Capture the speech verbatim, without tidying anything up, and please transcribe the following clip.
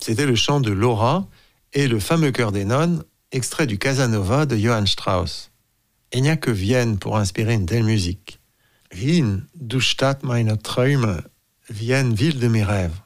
C'était le chant de Laura et le fameux chœur des nonnes, extrait du Casanova de Johann Strauss. Il n'y a que Vienne pour inspirer une telle musique. Wien, du Stadt meiner Träume, Vienne, ville de mes rêves.